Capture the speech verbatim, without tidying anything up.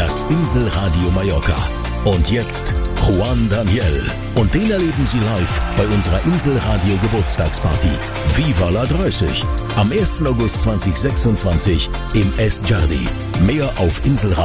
das Inselradio Mallorca. Und jetzt Juan Daniel. Und den erleben Sie live bei unserer Inselradio Geburtstagsparty Viva la dreißig am ersten August zweitausendsechsundzwanzig im Es Jardi. Mehr auf Inselradio.